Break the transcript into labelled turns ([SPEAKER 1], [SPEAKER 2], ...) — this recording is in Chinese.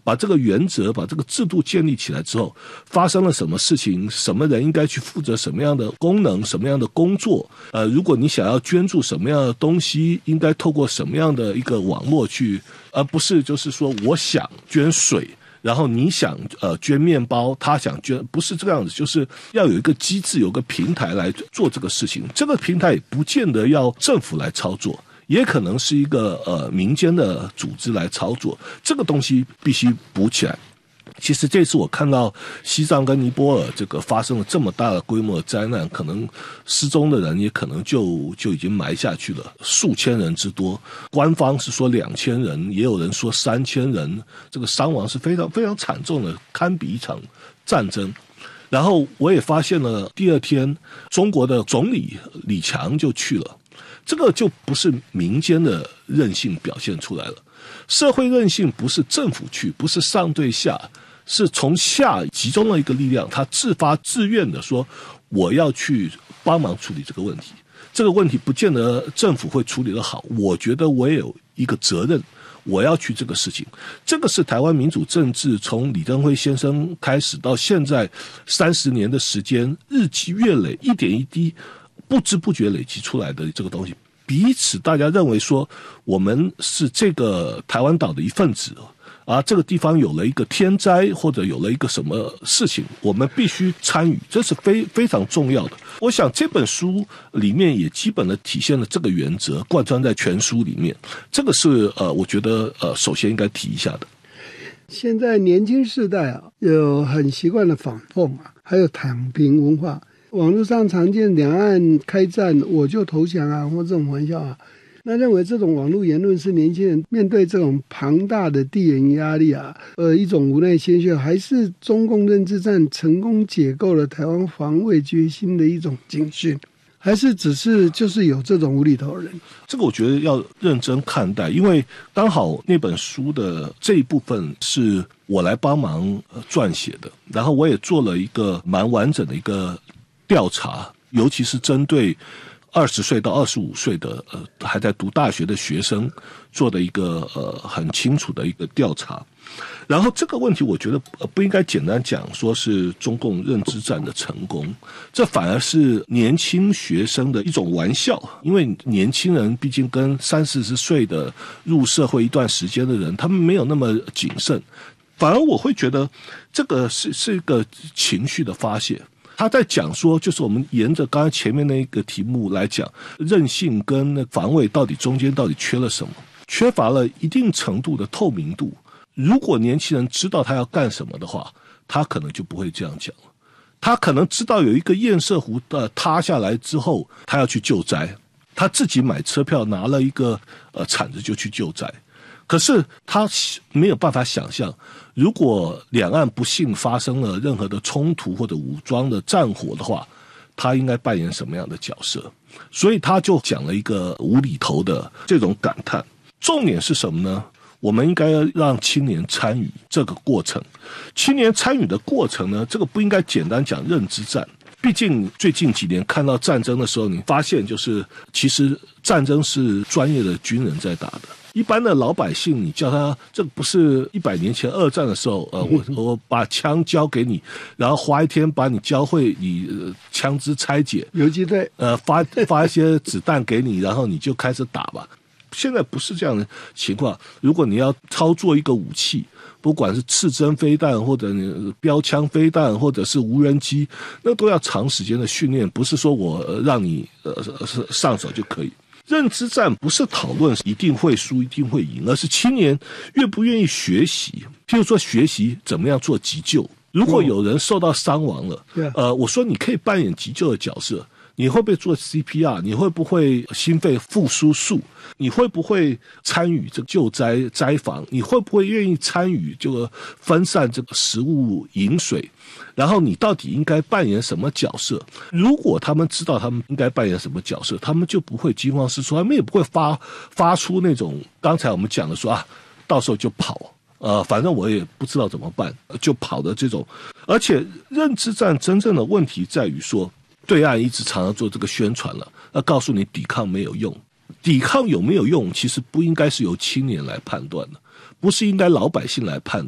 [SPEAKER 1] 把这个原则把这个制度建立起来之后，发生了什么事情，什么人应该去负责什么样的功能，什么样的工作，如果你想要捐助什么样的东西，应该透过什么样的一个网络去，而不是就是说我想捐水，然后你想捐面包，他想捐，不是这个样子，就是要有一个机制，有个平台来做这个事情。这个平台也不见得要政府来操作，也可能是一个民间的组织来操作，这个东西必须补起来。其实这次我看到西藏跟尼泊尔这个发生了这么大的规模的灾难，可能失踪的人也可能就已经埋下去了，数千人之多。官方是说2000人，也有人说3000人，这个伤亡是非常非常惨重的，堪比一场战争。然后我也发现了，第二天中国的总理李强就去了，这个就不是民间的韧性表现出来了。社会韧性不是政府去，不是上对下，是从下集中了一个力量，他自发自愿的说我要去帮忙处理这个问题。这个问题不见得政府会处理得好，我觉得我也有一个责任，我要去这个事情。这个是台湾民主政治从李登辉先生开始到现在30年的时间，日积月累，一点一滴不知不觉累积出来的这个东西。彼此大家认为说我们是这个台湾岛的一份子啊，这个地方有了一个天灾或者有了一个什么事情，我们必须参与，这是非常重要的。我想这本书里面也基本的体现了这个原则，贯穿在全书里面。这个是我觉得首先应该提一下的。
[SPEAKER 2] 现在年轻世代啊，有很习惯的反讽啊，还有躺平文化。网络上常见两岸开战我就投降啊，或这种玩笑啊，那认为这种网络言论是年轻人面对这种庞大的地缘压力啊，一种无奈鲜血，还是中共认知战成功解构了台湾防卫决心的一种警讯，还是只是就是有这种无厘头人？
[SPEAKER 1] 这个我觉得要认真看待，因为刚好那本书的这一部分是我来帮忙撰写的，然后我也做了一个蛮完整的一个调查，尤其是针对20岁到25岁的还在读大学的学生做的一个很清楚的一个调查。然后这个问题我觉得不应该简单讲说是中共认知战的成功，这反而是年轻学生的一种玩笑，因为年轻人毕竟跟30-40岁的入社会一段时间的人，他们没有那么谨慎，反而我会觉得这个是一个情绪的发泄。他在讲说，就是我们沿着刚才前面那个题目来讲，韧性跟那防卫到底中间到底缺了什么？缺乏了一定程度的透明度。如果年轻人知道他要干什么的话，他可能就不会这样讲了。他可能知道有一个堰塞湖塌下来之后，他要去救灾，他自己买车票拿了一个铲子就去救灾。可是他没有办法想象，如果两岸不幸发生了任何的冲突或者武装的战火的话，他应该扮演什么样的角色？所以他就讲了一个无厘头的这种感叹。重点是什么呢？我们应该让青年参与这个过程。青年参与的过程呢，这个不应该简单讲认知战。毕竟最近几年看到战争的时候，你发现就是其实战争是专业的军人在打的。一般的老百姓，你叫他，这个不是100年前二战的时候，我把枪交给你，然后花一天把你教会你枪支拆解，
[SPEAKER 2] 游击队，
[SPEAKER 1] 发一些子弹给你，然后你就开始打吧。现在不是这样的情况，如果你要操作一个武器，不管是刺针飞弹或者标枪飞弹或者是无人机，那都要长时间的训练，不是说我让你上手就可以。认知战不是讨论一定会输一定会赢，而是青年愿不愿意学习。譬如说学习怎么样做急救，如果有人受到伤亡了，我说你可以扮演急救的角色，你会不会做 CPR？ 你会不会心肺复苏术？你会不会参与这个救灾灾防？你会不会愿意参与这个分散这个食物饮水？然后你到底应该扮演什么角色？如果他们知道他们应该扮演什么角色，他们就不会惊慌失措，他们也不会发出那种刚才我们讲的说啊，到时候就跑。反正我也不知道怎么办，就跑的这种。而且认知战真正的问题在于说，对岸一直常常做这个宣传了，要告诉你抵抗没有用。抵抗有没有用，其实不应该是由青年来判断的，不是应该老百姓来判断。